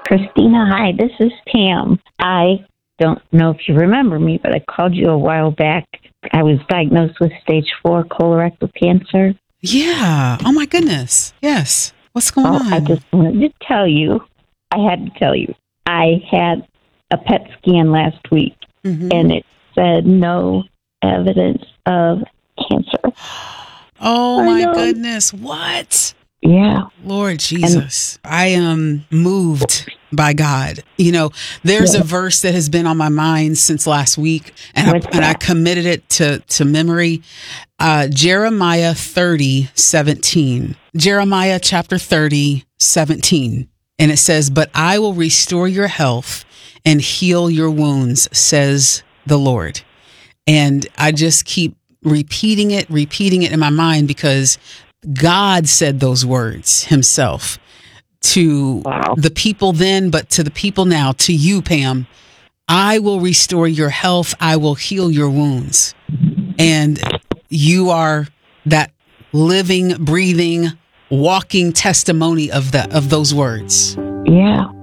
Christina, hi, this is Pam. I don't know if you remember me, but I called you a while back. I was diagnosed with stage 4 colorectal cancer. Yeah. Oh, my goodness. Yes. What's going on? I just wanted to tell you, I had a PET scan last week, and it said no evidence of cancer. Oh, my goodness. What? Yeah. Lord Jesus. I am moved by God. You know, there's a verse that has been on my mind since last week, and I committed it to memory. Jeremiah 30:17. Jeremiah chapter 30:17. And it says, "But I will restore your health and heal your wounds, says the Lord." And I just keep repeating it in my mind, because God said those words himself to the people then, but to the people now, to you, Pam. I will restore your health. I will heal your wounds. And you are that living, breathing, walking testimony of those words. Yeah.